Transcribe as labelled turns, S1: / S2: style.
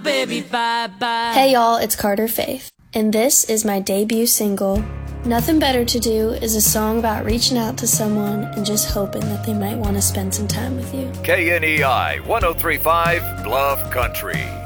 S1: Baby, bye-bye.
S2: Hey y'all, it's Carter Faith, and this is my debut single. Nothing Better to Do is a song about reaching out to someone and just hoping that they might want to spend some time with you.
S3: KNEI 103.5 Bluff Country.